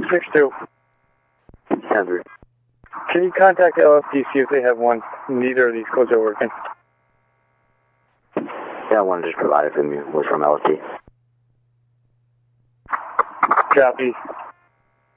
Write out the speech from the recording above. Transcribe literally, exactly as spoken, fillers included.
six two. ten three. Can you contact L F D, see if they have one? Neither of these codes are working. Yeah, one just provided for me was from L F D. Copy.